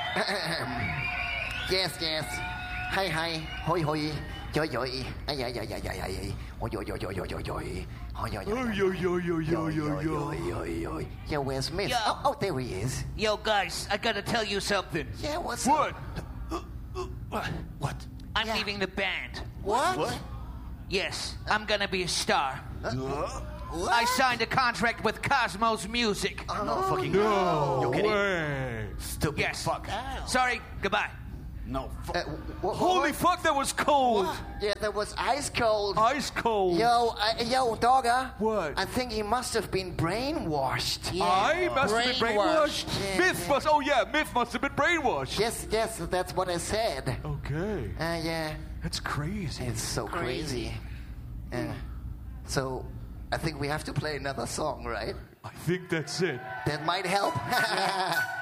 Yes. Hi. Hoi. Yo. Ay. Yo. Yeah, where's Smith? Yo. Oh, there he is. Yo, guys, I gotta tell you something. Yeah, what's What? up? What? I'm Yeah. leaving the band. What? Yes, I'm gonna be a star. What? I signed a contract with Cosmos Music. No fucking No You're kidding. way. Stupid Yes. fuck. Sorry, goodbye. No. Holy fuck, that was cold. Yeah, that was ice cold. Ice cold. Yo, Dogger. What? I think he must have been brainwashed. I must have been brainwashed. Yeah. Myth must have been brainwashed. Yes, that's what I said. Okay. Yeah, That's crazy. it's so crazy. So, I think we have to play another song, right? I think that's it. That might help.